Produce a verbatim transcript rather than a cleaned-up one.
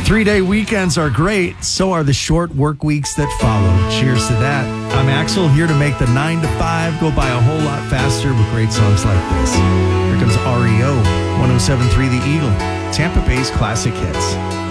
Three-day weekends are great. So are the short work weeks that follow. Cheers to that. I'm Axel, here to make the nine to five go by a whole lot faster with great songs like this. Here comes R E O, one oh seven point three The Eagle, Tampa Bay's classic hits.